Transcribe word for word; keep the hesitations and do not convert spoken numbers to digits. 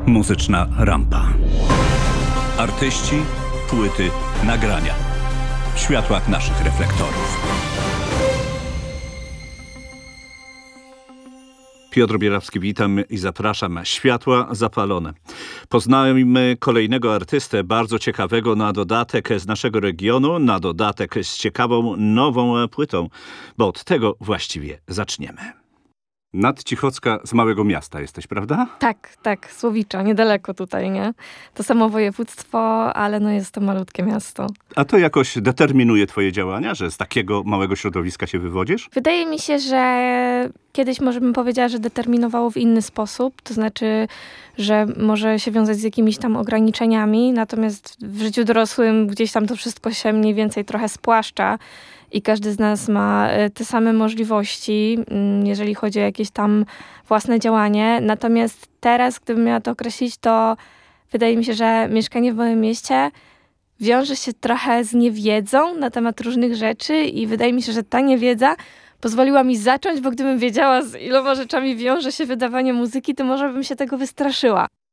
Muzyczna rampa. Artyści, płyty, nagrania. W światłach naszych reflektorów. Piotr Bierawski, witam i zapraszam. Światła zapalone. Poznajmy kolejnego artystę, bardzo ciekawego, na dodatek z naszego regionu, na dodatek z ciekawą, nową płytą, bo od tego właściwie zaczniemy. Nadcichocka z małego miasta jesteś, prawda? Tak, tak, Słowicza, niedaleko tutaj, nie? To samo województwo, ale no jest to malutkie miasto. A to jakoś determinuje twoje działania, że z takiego małego środowiska się wywodzisz? Wydaje mi się, że kiedyś może bym powiedziała, że determinowało w inny sposób, to znaczy, że może się wiązać z jakimiś tam ograniczeniami, natomiast w życiu dorosłym gdzieś tam to wszystko się mniej więcej trochę spłaszcza. I każdy z nas ma te same możliwości, jeżeli chodzi o jakieś tam własne działanie. Natomiast teraz, gdybym miała to określić, to wydaje mi się, że mieszkanie w małym mieście wiąże się trochę z niewiedzą na temat różnych rzeczy i wydaje mi się, że ta niewiedza pozwoliła mi zacząć, bo gdybym wiedziała, z iloma rzeczami wiąże się wydawanie muzyki, to może bym się tego wystraszyła.